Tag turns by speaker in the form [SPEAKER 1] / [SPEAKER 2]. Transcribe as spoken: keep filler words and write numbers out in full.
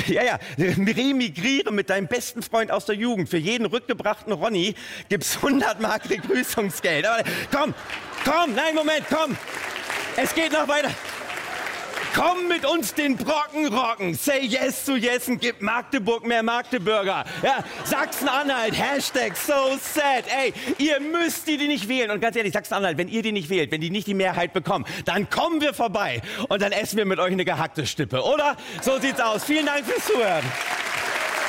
[SPEAKER 1] Ja, ja, remigriere mit deinem besten Freund aus der Jugend. Für jeden rückgebrachten Ronny gibt's hundert Mark Begrüßungsgeld. Aber komm, komm, nein, Moment, komm. Es geht noch weiter. Komm mit uns den Brocken rocken. Say yes zu Jessen, gib Magdeburg mehr Magdeburger. Ja, Sachsen-Anhalt, Hashtag so sad. Ey, ihr müsst die, die nicht wählen. Und ganz ehrlich, Sachsen-Anhalt, wenn ihr die nicht wählt, wenn die nicht die Mehrheit bekommen, dann kommen wir vorbei und dann essen wir mit euch eine gehackte Stippe, oder? So sieht's aus. Vielen Dank fürs Zuhören.